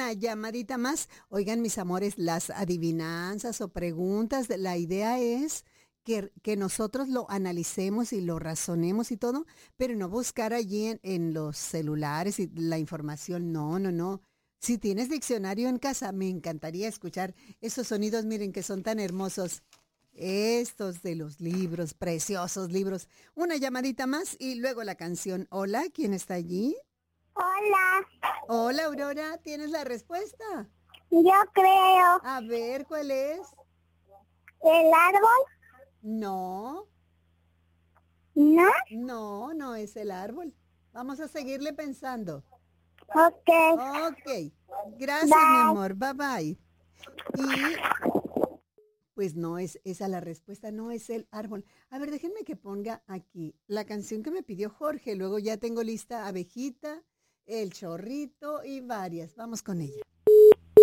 una llamadita más. Oigan, mis amores, las adivinanzas o preguntas, la idea es que nosotros lo analicemos y lo razonemos y todo, pero no buscar allí en los celulares y la información. No, no, no. Si tienes diccionario en casa, me encantaría escuchar esos sonidos, miren, que son tan hermosos. Estos de los libros, preciosos libros. Una llamadita más y luego la canción. Hola, ¿quién está allí? Hola, Hola, Aurora, ¿tienes la respuesta? yo creo A ver, ¿cuál es? el árbol, No, ¿no? no, no es el árbol. Vamos a seguirle pensando. Ok, Ok, gracias, mi bye. amor. Bye bye. Y pues no es esa la respuesta, no es el árbol. A ver, déjenme que ponga aquí la canción que me pidió Jorge. Luego ya tengo lista Abejita, El Chorrito y varias. Vamos con ella.